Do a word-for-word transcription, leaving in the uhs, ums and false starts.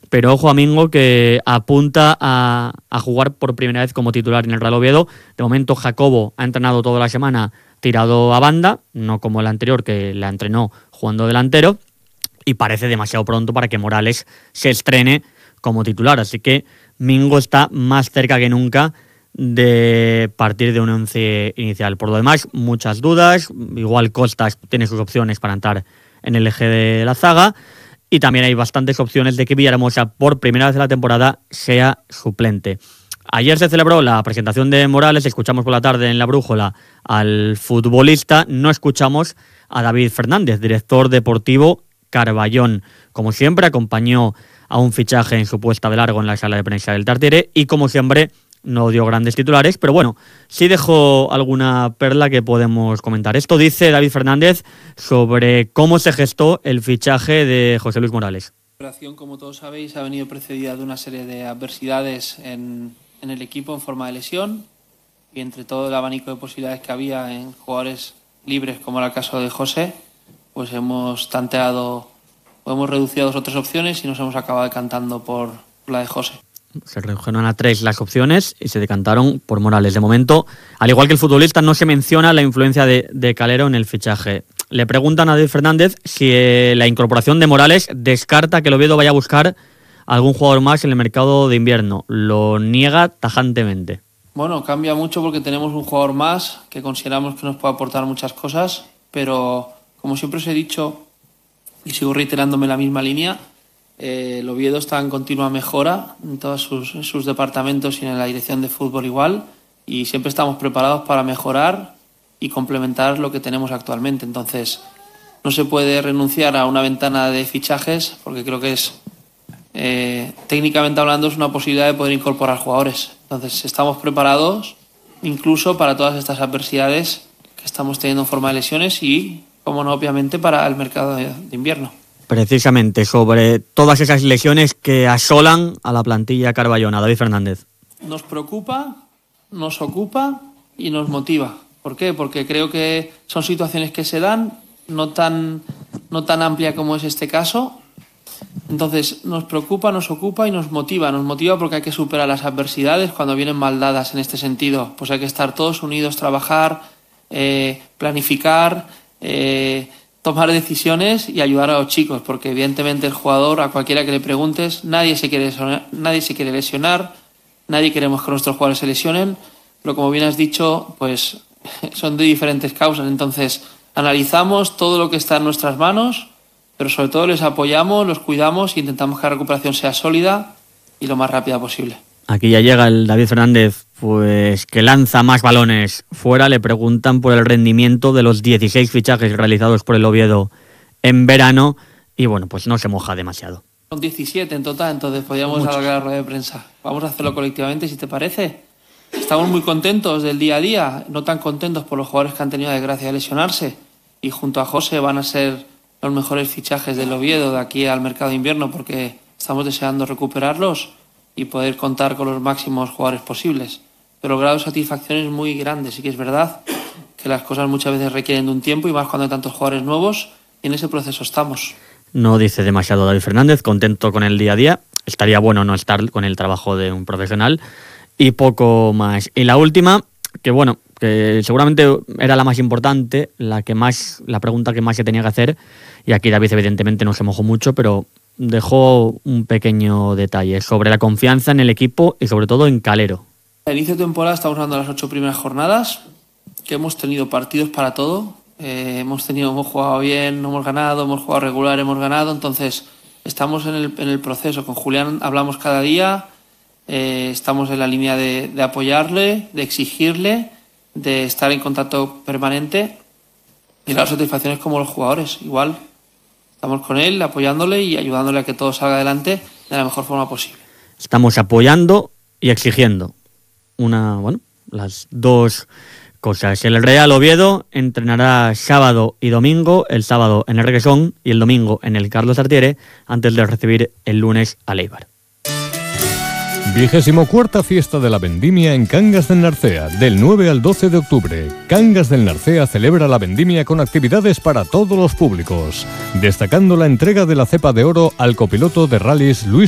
pero ojo a Mingo, que apunta a, a jugar por primera vez como titular en el Real Oviedo. De momento Jacobo ha entrenado toda la semana tirado a banda, no como el anterior que la entrenó jugando delantero, y parece demasiado pronto para que Morales se estrene como titular, así que Mingo está más cerca que nunca de partir de un once inicial. Por lo demás, muchas dudas, igual Costas tiene sus opciones para entrar en el eje de la zaga, y también hay bastantes opciones de que Villahermosa por primera vez en la temporada sea suplente. Ayer se celebró la presentación de Morales, escuchamos por la tarde en La Brújula al futbolista, no escuchamos a David Fernández, director deportivo Carballón. Como siempre, acompañó a un fichaje en su puesta de largo en la sala de prensa del Tartiere y como siempre no dio grandes titulares, pero bueno, sí dejó alguna perla que podemos comentar. Esto dice David Fernández sobre cómo se gestó el fichaje de José Luis Morales. La operación, como todos sabéis, ha venido precedida de una serie de adversidades en, en el equipo en forma de lesión, y entre todo el abanico de posibilidades que había en jugadores libres, como era el caso de José, pues hemos tanteado o hemos reducido a dos o tres opciones y nos hemos acabado decantando por la de José. Se redujeron a tres las opciones y se decantaron por Morales. De momento, al igual que el futbolista, no se menciona la influencia de, de Calero en el fichaje. Le preguntan a David Fernández si eh, la incorporación de Morales descarta que el Oviedo vaya a buscar algún jugador más en el mercado de invierno. Lo niega tajantemente. Bueno, cambia mucho porque tenemos un jugador más que consideramos que nos puede aportar muchas cosas, pero como siempre os he dicho y sigo reiterándome la misma línea, Eh, el Oviedo está en continua mejora en todos sus, en sus departamentos y en la dirección de fútbol igual, y siempre estamos preparados para mejorar y complementar lo que tenemos actualmente. Entonces no se puede renunciar a una ventana de fichajes porque creo que es eh, técnicamente hablando es una posibilidad de poder incorporar jugadores. Entonces estamos preparados incluso para todas estas adversidades que estamos teniendo en forma de lesiones y, como no, obviamente para el mercado de, de invierno. Precisamente sobre todas esas lesiones que asolan a la plantilla carballona. David Fernández. Nos preocupa, nos ocupa y nos motiva. ¿Por qué? Porque creo que son situaciones que se dan, no tan, no tan amplia como es este caso. Entonces nos preocupa, nos ocupa y nos motiva. Nos motiva porque hay que superar las adversidades cuando vienen mal dadas en este sentido. Pues hay que estar todos unidos, trabajar, eh, planificar, eh, tomar decisiones y ayudar a los chicos, porque evidentemente el jugador, a cualquiera que le preguntes, nadie se quiere lesionar, nadie se quiere lesionar, nadie queremos que nuestros jugadores se lesionen, pero como bien has dicho, pues son de diferentes causas. Entonces analizamos todo lo que está en nuestras manos, pero sobre todo les apoyamos, los cuidamos e intentamos que la recuperación sea sólida y lo más rápida posible. Aquí ya llega el David Fernández, pues que lanza más balones fuera. Le preguntan por el rendimiento de los dieciséis fichajes realizados por el Oviedo en verano y bueno, pues no se moja demasiado. Son diecisiete en total, entonces podríamos alargar la rueda de prensa. Vamos a hacerlo colectivamente, si te parece. Estamos muy contentos del día a día, no tan contentos por los jugadores que han tenido la desgracia de lesionarse, y junto a José van a ser los mejores fichajes del Oviedo de aquí al mercado de invierno, porque estamos deseando recuperarlos y poder contar con los máximos jugadores posibles. Pero el grado de satisfacción es muy grande. Sí que es verdad que las cosas muchas veces requieren de un tiempo, y más cuando hay tantos jugadores nuevos, y en ese proceso estamos. No dice demasiado David Fernández, contento con el día a día. Estaría bueno no estar con el trabajo de un profesional y poco más. Y la última, que bueno, que seguramente era la más importante, la que más, la pregunta que más se tenía que hacer, y aquí David evidentemente no se mojó mucho, pero dejó un pequeño detalle sobre la confianza en el equipo y sobre todo en Calero. Al inicio de temporada estamos hablando de las ocho primeras jornadas, que hemos tenido partidos para todo. Eh, hemos tenido, hemos jugado bien, hemos ganado, hemos jugado regular, hemos ganado. Entonces estamos en el, en el proceso. Con Julián hablamos cada día, eh, estamos en la línea de, de apoyarle, de exigirle, de estar en contacto permanente, y las satisfacciones como los jugadores, igual. Estamos con él, apoyándole y ayudándole a que todo salga adelante de la mejor forma posible. Estamos apoyando y exigiendo. Una, bueno, las dos cosas. El Real Oviedo entrenará sábado y domingo, el sábado en el Reguesón y el domingo en el Carlos Tartiere, antes de recibir el lunes a Eibar. Vigésimo cuarta fiesta de la vendimia en Cangas del Narcea, del nueve al doce de octubre. Cangas del Narcea celebra la vendimia con actividades para todos los públicos, destacando la entrega de la cepa de oro al copiloto de rallies Luis